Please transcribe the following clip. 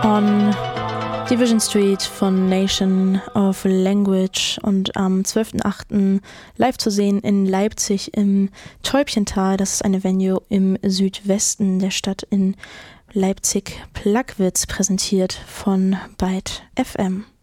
On Division Street von Nation of Language und am 12.08. live zu sehen in Leipzig im Täubchental. Das ist eine Venue im Südwesten der Stadt in Leipzig-Plagwitz, präsentiert von Byte FM.